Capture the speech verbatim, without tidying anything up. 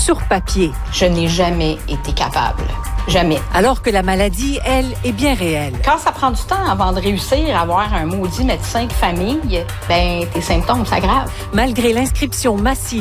sur papier. Je n'ai jamais été capable. Jamais. Alors que la maladie, elle, est bien réelle. Quand ça prend du temps avant de réussir à avoir un maudit médecin de famille, ben tes symptômes s'aggravent. Malgré l'inscription massive